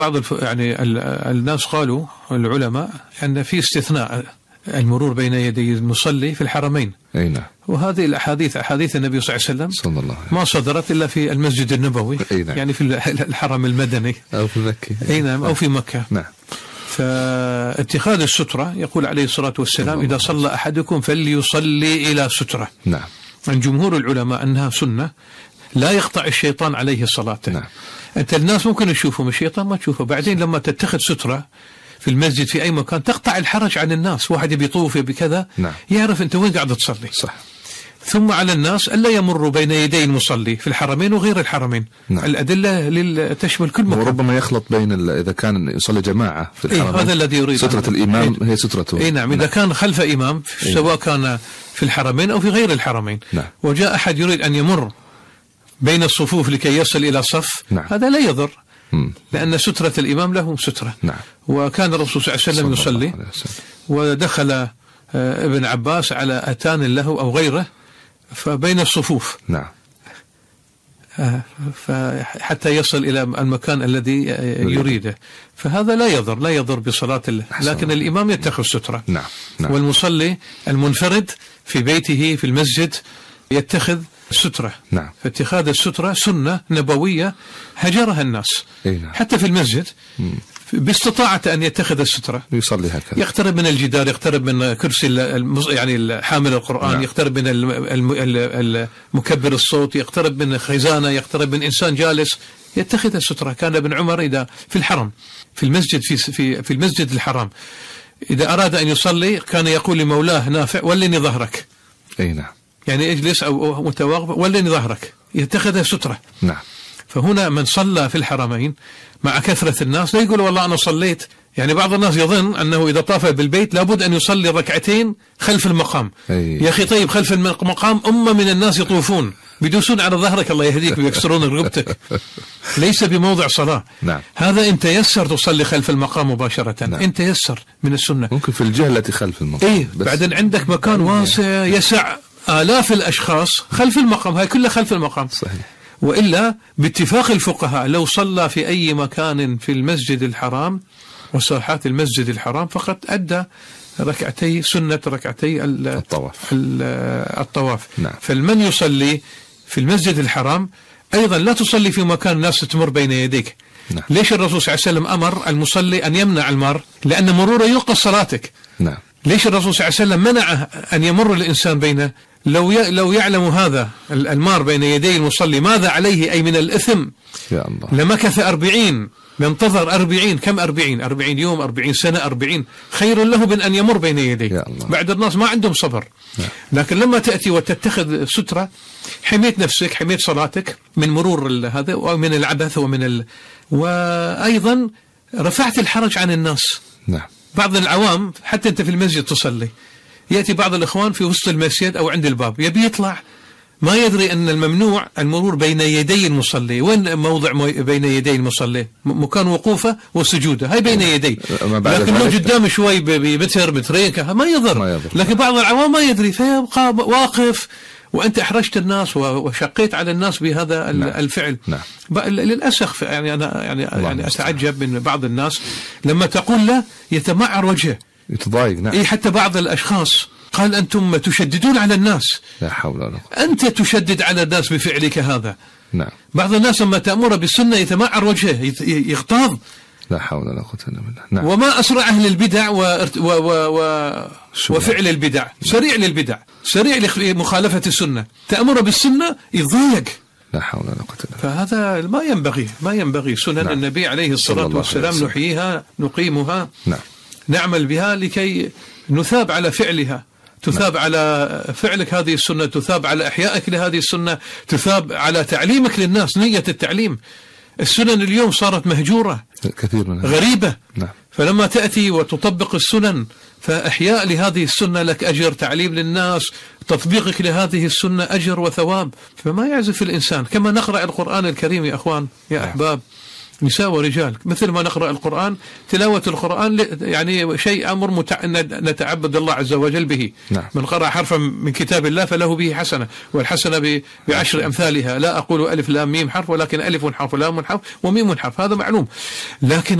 بعض يعني الناس قالوا العلماء أن في استثناء المرور بين يدي المصلي في الحرمين. أي نعم. وهذه الأحاديث أحاديث النبي صلى الله عليه وسلم صلى الله عليه وسلم ما صدرت إلا في المسجد النبوي. أي نعم. يعني في الحرم المدني أو في مكة. أي نعم. أو في مكة. نعم. فاتخاذ السترة يقول عليه الصلاة والسلام إذا صلى أحدكم فليصلي إلى سترة. نعم. عن جمهور العلماء أنها سنة لا يقطع الشيطان عليه صلاته. نعم. أنت الناس ممكن يشوفهم، الشيطان ما تشوفه. بعدين لما تتخذ سترة في المسجد في أي مكان تقطع الحرج عن الناس، واحد بيطوف بكذا نعم. يعرف أنت وين قاعد تصلي. صح. ثم على الناس ألا يمروا بين يدي المصلي في الحرمين وغير الحرمين. نعم. الأدلة تشمل كل مكان. وربما يخلط بين إذا كان يصلي جماعة في الحرمين. هذا الذي يريد. سترة الإمام هي سترته. نعم. نعم. إذا كان خلف إمام سواء كان في الحرمين أو في غير الحرمين. نعم. وجاء أحد يريد أن يمر بين الصفوف لكي يصل إلى صف. نعم. هذا لا يضر. لأن سترة الإمام له سترة. نعم. وكان الرسول صلى الله عليه وسلم يصلي ودخل ابن عباس على أتان له أو غيره فبين الصفوف. نعم. حتى يصل إلى المكان الذي يريده. فهذا لا يضر بصلاة لكن الإمام يتخذ سترة. نعم. نعم. والمصلي المنفرد في بيته في المسجد يتخذ سترة. نعم. فاتخاذ السترة سنة نبوية هجرها الناس. نعم. حتى في المسجد باستطاعة أن يتخذ السترة يصلي هكذا، يقترب من الجدار، يقترب من كرسي يعني حامل القرآن. نعم. يقترب من المكبر الصوت، يقترب من خزانة، يقترب من إنسان جالس، يتخذ السترة. كان ابن عمر إذا في الحرم في المسجد في المسجد الحرام إذا أراد أن يصلي كان يقول لمولاه نافع ولني ظهرك. أي نعم. يعني اجلس أو متواقف ولني ظهرك، يتخذ سترة. نعم. فهنا من صلى في الحرمين مع كثرة الناس لا يقول والله أنا صليت. يعني بعض الناس يظن أنه إذا طاف بالبيت لابد أن يصلي ركعتين خلف المقام. يا أخي طيب خلف المقام من الناس يطوفون بيدوسون على ظهرك الله يهديك ويكسرون رقبتك. ليس بموضع صلاة. نعم. هذا إن تيسر تصلي خلف المقام مباشرة. نعم. إن تيسر من السنة ممكن في الجهة التي خلف المقام. إيه بعدين عندك مكان واسع يسع آلاف الأشخاص خلف المقام، هاي كلها خلف المقام. صحيح. وإلا باتفاق الفقهاء لو صلى في أي مكان في المسجد الحرام وساحات المسجد الحرام فقد أدى سنة ركعتي الطواف. نعم. فالمن يصلي في المسجد الحرام أيضا لا تصلي في مكان الناس تمر بين يديك. نعم. ليش الرسول صلى الله عليه وسلم أمر المصلي أن يمنع المار؟ لأن مروره ينقص صلاتك. نعم. ليش الرسول صلى الله عليه وسلم منع أن يمر الإنسان بينه؟ لو يعلم هذا المار بين يدي المصلي ماذا عليه أي من الإثم يا الله لمكث 40 ينتظر 40 كم 40 يوم 40 سنة 40 خير له من أن يمر بين يديه. بعد الناس ما عندهم صبر. لكن لما تأتي وتتخذ سترة حميت نفسك حميت صلاتك من مرور هذا ومن العبث وأيضا رفعت الحرج عن الناس. نعم. بعض العوام حتى أنت في المسجد تصلي يأتي بعض الإخوان في وسط المسجد أو عند الباب يبي يطلع ما يدري أن الممنوع المرور بين يدي المصلي. وين موضع بين يدي المصلي؟ مكان وقوفه وسجوده هاي بين يدي، لكن لو قدام شوي بمتر مترين ما يضر. لكن بعض العوام ما يدري فيبقى واقف وأنت أحرجت الناس وشقيت على الناس بهذا الفعل. نعم. للأسف يعني أنا يعني أتعجب من بعض الناس لما تقول له يتمعر وجهه يتضايق. نعم. إيه حتى بعض الأشخاص قال أنتم تشددون على الناس. لا حول ولا قوة. أنت تشدد على الناس بفعلك هذا. نعم. بعض الناس لما تأمر بالسنة يتمعر وجهه يغتاظ. لا حول ولا قوة إلا بالله. نعم. وما أسرع أهل البدع وفعل البدع سريع للبدع سريع لمخالفة السنة. تأمر بالسنة يضايق. لا حول ولا قوة إلا بالله. فهذا ما ينبغي سنن. نعم. النبي عليه الصلاة والسلام نحييها نقيمها. نعم. نعمل بها لكي نثاب على فعلها. تثاب. نعم. على فعلك هذه السنة، تثاب على إحيائك لهذه السنة، تثاب على تعليمك للناس. نية التعليم. السنن اليوم صارت مهجورة كثير منها غريبة. نعم. فلما تأتي وتطبق السنن فإحياء لهذه السنة لك أجر، تعليم للناس، تطبيقك لهذه السنة أجر وثواب. فما يعزف الإنسان كما نقرأ القرآن الكريم يا أخوان يا أحباب نساء ورجال، مثل ما نقرأ القرآن. تلاوة القرآن يعني شيء أمر نتعبد الله عز وجل به. نعم. من قرأ حرفا من كتاب الله فله به حسنة، والحسنة بعشر أمثالها. لا أقول ألف لام ميم حرف، ولكن ألف حرف ولام حرف وميم حرف، هذا معلوم. لكن